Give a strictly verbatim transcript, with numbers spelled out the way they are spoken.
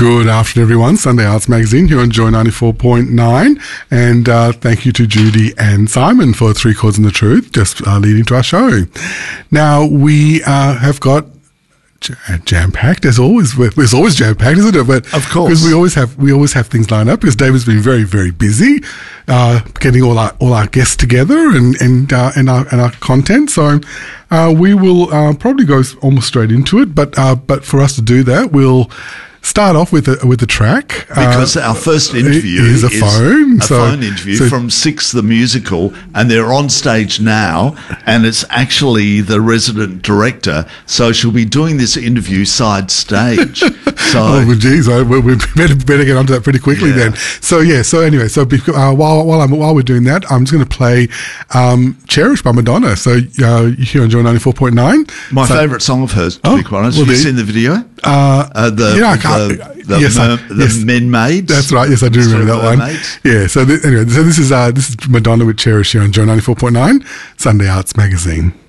Good afternoon, everyone. Sunday Arts Magazine here on Joy ninety-four point nine. And uh, thank you to Judy and Simon for Three Chords and the Truth, just uh, leading to our show. Now, we uh, have got jam-packed as always. It's always jam-packed, isn't it? But of course, because we always have we always have things lined up. Because David's been very very busy uh, getting all our all our guests together and and uh, and our and our content. So uh, we will uh, probably go almost straight into it. But uh, but for us to do that, we'll start off with a with a track because uh, our first interview is a is phone, a so, phone interview so, from Six the Musical, and they're on stage now, and it's actually the resident director, so she'll be doing this interview side stage. So, oh well, geez, I, we, we better better get onto that pretty quickly yeah. then. So yeah, so anyway, so uh, while while I'm while we're doing that, I'm just going to play um, "Cherish" by Madonna. So uh, here on Joy ninety-four point nine, my so, favourite song of hers. To oh, be quite honest, well, have you seen the video? Uh, uh, the yeah, I the, can't, the, yes, mer- I, the yes, men maids. That's right. Yes, I do remember that one. Mermaids. Yeah. So th- anyway, so this is uh, this is Madonna with "Cherish" here on Joy ninety-four point nine, Sunday Arts Magazine.